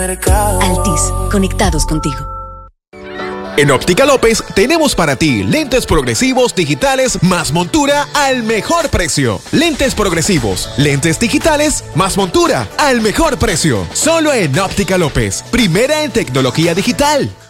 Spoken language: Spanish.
mercado. Altis, conectados contigo. En Óptica López tenemos para ti lentes progresivos digitales más montura al mejor precio. Lentes progresivos, lentes digitales más montura al mejor precio. Solo en Óptica López, primera en tecnología digital.